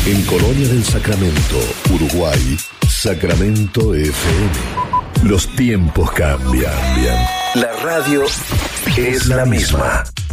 En Colonia del Sacramento, Uruguay, Sacramento FM. Los tiempos cambian. La radio es la misma.